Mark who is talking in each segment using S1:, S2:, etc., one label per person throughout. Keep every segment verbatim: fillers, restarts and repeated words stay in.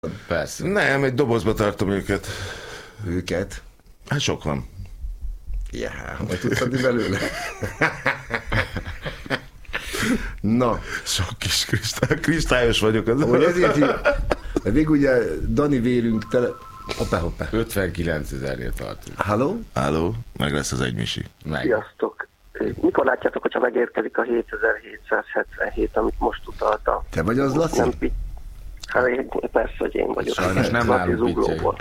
S1: Persze.
S2: Nem, egy dobozba tartom őket.
S3: Őket?
S2: Hát sok van.
S3: Ja, majd tudsz adni belőle? Na.
S2: Sok kis kristály, kristályos vagyok. Az
S3: hogy ezért így, még ugye Dani vérünk tele... Hoppá, hoppá.
S1: ötvenkilencezernél tartunk.
S3: Halló?
S2: Halló, meg lesz az egy misi.
S1: Meg.
S4: Sziasztok! Mikor látjátok, hogyha megérkezik a hétezer-hétszázhetvenhét, amit most utaltam?
S3: Te vagy az, Laci?
S4: Nem, hát persze, hogy én vagyok.
S1: Sajnos nem állunk
S4: Zuglóból.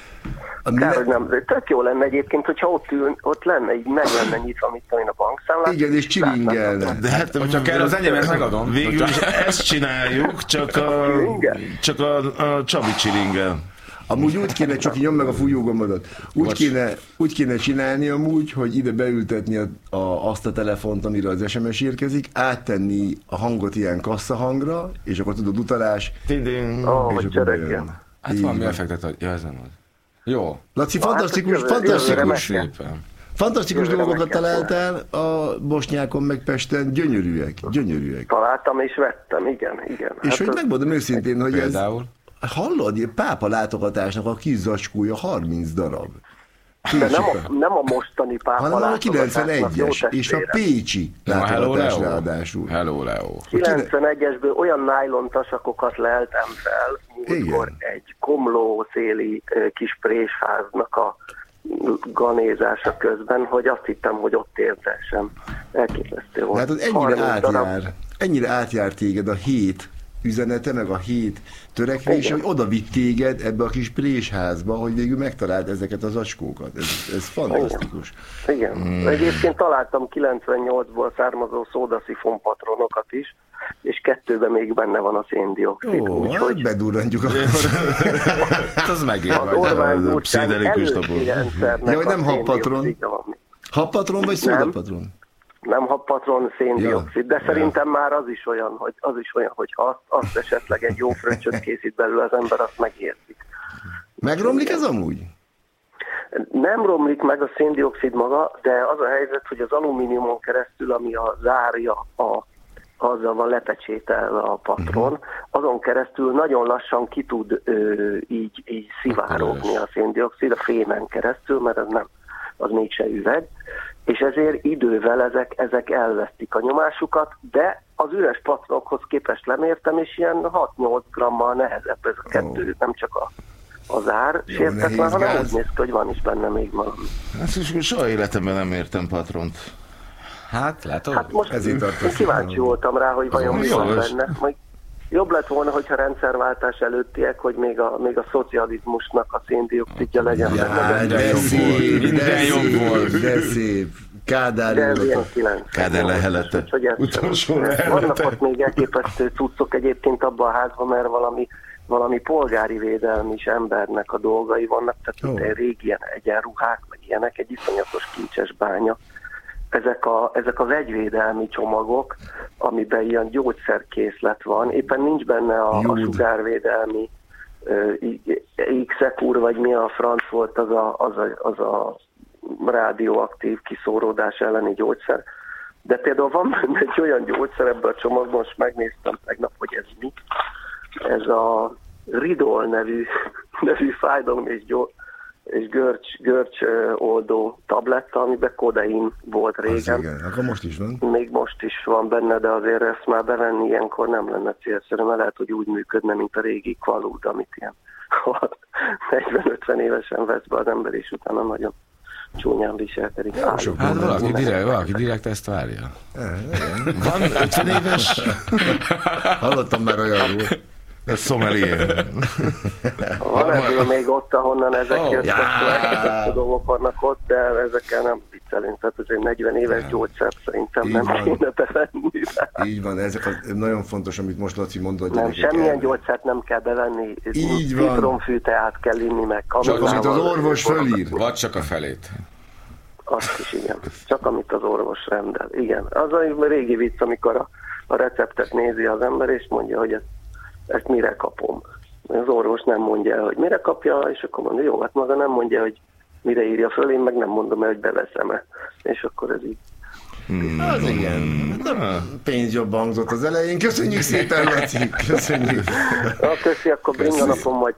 S4: Kár, hogy nem, tök jó lenne egyébként, hogyha ott, ül, ott lenne, így meg lenne nyitva, mit tudom én, a bankszámlát.
S3: Igen, és csilingelne.
S2: De hát,
S1: hogyha kell, az enyémet megadom.
S2: Végül is ezt csináljuk, csak a, csak a, a Csabi csilingel.
S3: Amúgy úgy kéne, csak nyom meg a fújógombodat, úgy kéne, úgy kéne csinálni amúgy, hogy ide beültetni a, a, azt a telefont, amire az es em es érkezik, áttenni a hangot ilyen kasszahangra, és akkor tudod, utalás,
S2: Ding-ding.
S4: Oh,
S3: és
S4: hogy
S3: akkor
S4: cseregjen.
S3: bejön.
S1: Hát
S3: Így
S1: valami
S3: van.
S1: effektet ad. Ja, ez nem az. Jó.
S3: Laci,
S4: Na, hát,
S3: fantasztikus,
S4: hogy jövő-
S3: fantasztikus,
S4: jövőre
S1: Szépen.
S3: fantasztikus
S4: jövőre
S3: dolgokat
S4: meg kell
S3: találtál a Bosnyákon meg Pesten, gyönyörűek, gyönyörűek.
S4: Találtam és vettem, igen, igen.
S3: És
S4: Hát
S3: hogy
S4: az-
S3: megmondom őszintén, hogy ez,
S1: Például.
S3: hallod, ilyen pápa látogatásnak a kis zacskója harminc darab.
S4: De nem a, nem a mostani pápa
S3: hanem a
S4: látogatásnak, jó
S3: kilencvenegyes, és a
S4: testvérem.
S3: pécsi
S1: Nem a Hello
S3: látogatás
S1: Leo?
S3: ráadásul.
S1: Hello Leo.
S4: kilencvenegyesből olyan nylon tasakokat leltem fel, múltkor egy komló széli ö, kis présháznak a ganézása közben, hogy azt hittem, hogy ott érzésem. Elképesztő volt.
S3: Hát az ennyire
S4: harminc darab.
S3: átjár, ennyire átjár téged a hét üzenete, meg a hét törekvése, hogy oda vitt téged ebbe a kis présházba, hogy végül megtaláld ezeket az acskókat. Ez, ez fantasztikus.
S4: Igen. Hmm. Egyébként találtam kilencvennyolcból származó szódaszifon patronokat is, és kettőben még benne van a széndioxid.
S3: Ó, hát
S4: úgyhogy
S3: bedurrantjuk a...
S1: Hát az megér
S4: az
S1: vagy.
S4: Orbán
S2: a
S4: Gyurcsány
S2: pszichedelikus
S4: előtti
S2: napon.
S4: rendszernek
S3: Ja, hogy nem
S4: a
S3: habpatron.
S4: széndioxidja van.
S3: Habpatron vagy szódapatron?
S4: Nem habpatron, széndioxid, de szerintem már az is olyan, hogy, az is olyan, hogy azt, azt esetleg egy jó fröccsöt készít belőle az ember, azt megérzik.
S3: Megromlik ez amúgy?
S4: Nem romlik meg a széndioxid maga, de az a helyzet, hogy az alumíniumon keresztül, ami a zárja, a, azzal van lepecsételve a patron, azon keresztül nagyon lassan ki tud ö, így, így szivárogni a széndioxid, a fémen keresztül, mert az nem, az mégse üveg, és ezért idővel ezek, ezek elvesztik a nyomásukat, de az üres patronokhoz képest lemértem, és ilyen hat-nyolc grammal nehezebb ez a kettő, oh. nem csak a, a zár sértetlen, hanem úgy néz ki, hogy van is benne még valami.
S2: Azt is, hogy soha életemben nem értem patront.
S1: Hát, látod?
S4: Hát most
S3: Ezért
S4: én
S3: tartasz
S4: kíváncsi
S3: fel.
S4: voltam rá, hogy vajon mi
S2: Jó,
S4: van
S2: és-
S4: benne. Majd jobb lett volna, hogyha rendszerváltás előttiek, hogy még a, még a szocializmusnak a széndioxidja legyen.
S3: Ja,
S4: benne.
S3: de
S1: jobb
S3: szép,
S1: volt.
S3: de
S1: Minden jobb
S3: szép,
S1: volt.
S3: de szép. Kádár
S4: De ez ilyen
S3: nyugodtan.
S4: kilenc.
S2: Kádár lehelete.
S4: Úgyhogy ez-
S2: Utolsó
S4: Vannak
S2: lehelete.
S4: ott még elképesztő cuccok egyébként abban a házban, mert valami, valami polgári védelmi is embernek a dolgai vannak, tehát
S3: Ó.
S4: oh. régi ilyen egyenruhák, meg ilyenek, egy iszonyatos kincses bánya. Ezek, a, ezek az egyvédelmi csomagok, amiben ilyen gyógyszerkészlet van, éppen nincs benne a, a
S3: Jód.
S4: sugárvédelmi X-Secure, vagy mi a franc volt az a, az a, az a rádióaktív kiszóródás elleni gyógyszer. De például van benne egy olyan gyógyszer ebben a csomagban, most megnéztem tegnap, hogy ez mi. Ez a Ridol nevű, nevű fájdalom és, gyó, és görcs, görcs ö, oldó tabletta, amiben kodein volt
S3: Az
S4: régen.
S3: igen, akkor most is van.
S4: Még most is van benne, de azért ezt már bevenni ilyenkor nem lenne célszerű, mert lehet, hogy úgy működne, mint a régi Qualud, amit ilyen negyven-ötven évesen vesz be az ember, és utána nagyon csúnyán viselkedik.
S3: sok
S1: Hát
S3: minden.
S1: valaki direkt, valaki direkt ezt várja.
S2: Van ötven éves?
S3: Hallottam már olyanról.
S2: Ez sommelier.
S4: Van ebből még ott, ahonnan ezek
S1: Oh,
S4: jöttek,
S3: já.
S4: a dolgok vannak ott, de ezekkel nem viccelünk. Tehát azért negyven éves gyógyszer szerintem
S3: Így
S4: nem
S3: van.
S4: kéne bevenni.
S3: Így van, ezek az, nagyon fontos, amit most Laci mondott.
S4: Nem,
S3: gyerekek,
S4: semmilyen
S3: el-
S4: gyógyszert nem kell bevenni.
S3: Így van.
S4: Citromfűteát kell inni meg.
S3: Csak amit az
S4: kamillával.
S3: orvos fölír.
S1: Vagy csak a felét.
S4: Azt is, igen. Csak amit az orvos rendel. Igen. Az a régi vicc, amikor a, a receptet nézi az ember, és mondja, hogy ezt, ezt mire kapom. Az orvos nem mondja el, hogy mire kapja, és akkor mondja, jó, hát maga nem mondja, hogy mire írja föl, én meg nem mondom el, hogy beveszem-e. És akkor ez így.
S3: Az igen. A pénz jobb hangzott az elején. Köszönjük szépen, Laci. Köszönjük.
S4: Na, köszi, akkor bringa napon majd